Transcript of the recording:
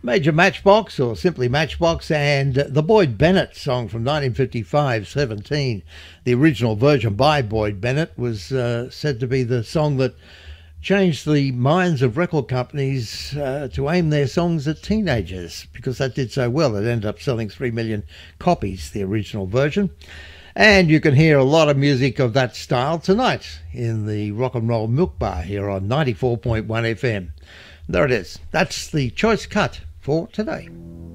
Major Matchbox, or simply Matchbox, and the Boyd Bennett song from 1955, 17. The original version by Boyd Bennett was said to be the song that changed the minds of record companies to aim their songs at teenagers, because that did so well. It ended up selling 3 million copies, the original version. And you can hear a lot of music of that style tonight in the Rock and Roll Milk Bar here on 94.1 FM. There it is. That's the choice cut for today.